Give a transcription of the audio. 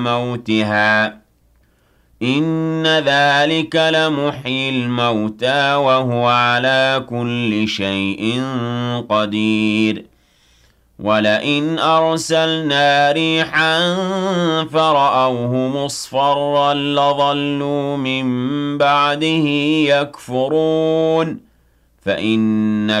موتها إن ذلك لمحيي الموتى وهو على كل شيء قدير ولئن أرسلنا ريحا فرأوه مصفرا لظلوا من بعده يكفرون فإن